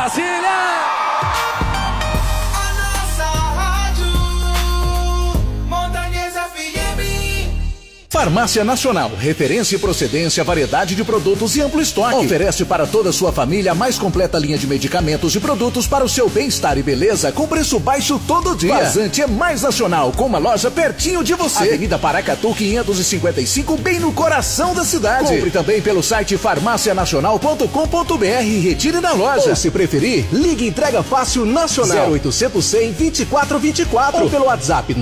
Brasília! Farmácia Nacional, referência e procedência, variedade de produtos e amplo estoque. Oferece para toda a sua família a mais completa linha de medicamentos e produtos para o seu bem-estar e beleza com preço baixo todo dia. Vazante é mais nacional, com uma loja pertinho de você. Avenida Paracatu 555, bem no coração da cidade. Compre também pelo site farmacianacional.com.br e retire na loja. Ou se preferir, ligue entrega fácil nacional 0800 100 2424 ou pelo WhatsApp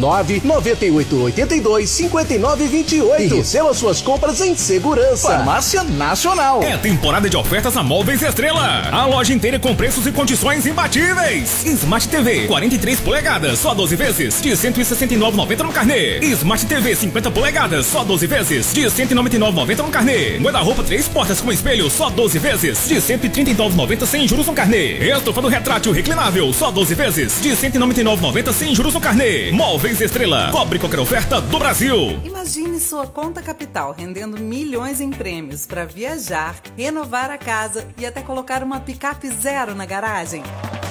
99882 5928. E receba suas compras em segurança. Farmácia Nacional. É temporada de ofertas na Móveis Estrela. A loja inteira com preços e condições imbatíveis. Smart TV 43 polegadas, só 12 vezes, de R$ 169,90 no carnê. Smart TV 50 polegadas, só 12 vezes, de R$ 199,90 no carnê. Guarda-roupa 3 portas com espelho, só 12 vezes, de R$ 139,90 sem juros no carnê. Estofa do retrátil reclinável, só 12 vezes, de R$ 199,90 sem juros no carnê. Móveis Estrela, cobre qualquer oferta do Brasil. Imagine sua conta capital rendendo milhões em prêmios para viajar, renovar a casa e até colocar uma picape zero na garagem.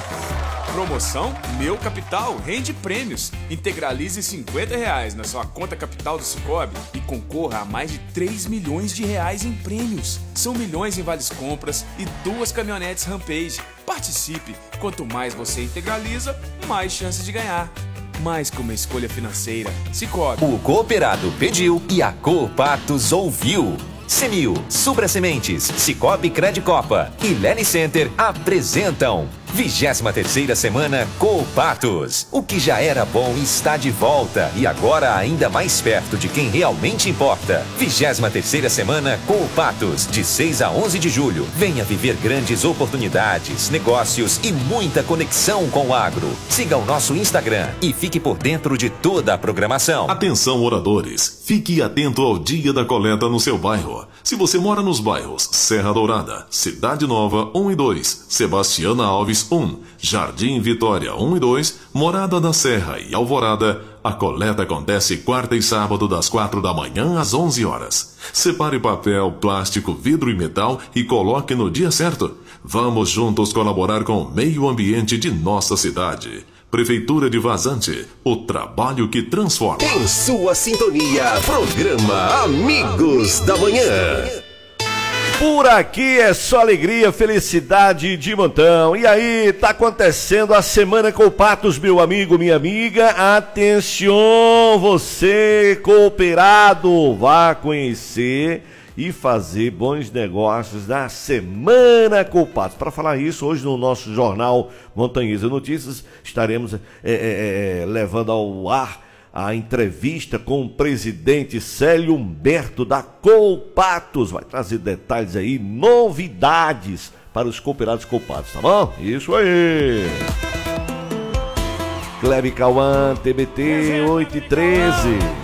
Promoção Meu Capital rende prêmios. Integralize R$50 na sua conta capital do Sicoob e concorra a mais de 3 milhões de reais em prêmios. São milhões em vales compras e 2 caminhonetes Rampage. Participe! Quanto mais você integraliza, mais chances de ganhar. Mais que uma escolha financeira. Sicoob. O cooperado pediu e a Coopatos ouviu. Semil, Supra Sementes, Sicoob Credicopa e Lene Center apresentam 23ª semana Coopatos. O que já era bom está de volta e agora ainda mais perto de quem realmente importa. 23ª semana Coopatos, de 6 a 11 de julho. Venha viver grandes oportunidades, negócios e muita conexão com o agro. Siga o nosso Instagram e fique por dentro de toda a programação. Atenção, moradores, fique atento ao dia da coleta no seu bairro. Se você mora nos bairros Serra Dourada, Cidade Nova 1 e 2, Sebastiana Alves 1, Jardim Vitória 1 e 2, Morada da Serra e Alvorada, a coleta acontece quarta e sábado das 4 da manhã às 11 horas. Separe papel, plástico, vidro e metal e coloque no dia certo. Vamos juntos colaborar com o meio ambiente de nossa cidade. Prefeitura de Vazante, o trabalho que transforma. Em sua sintonia, programa Amigos da Manhã. Por aqui é só alegria, felicidade de montão. E aí, tá acontecendo a Semana Coopatos, meu amigo, minha amiga. Atenção, você cooperado, vá conhecer e fazer bons negócios na Semana Coopatos. Para falar isso, hoje no nosso jornal Montanhesa Notícias, estaremos levando ao ar a entrevista com o presidente Célio Humberto da Coopatos. Vai trazer detalhes aí, novidades para os cooperados Coopatos, tá bom? Isso aí! Clebe Cauã, TBT 8 e 13.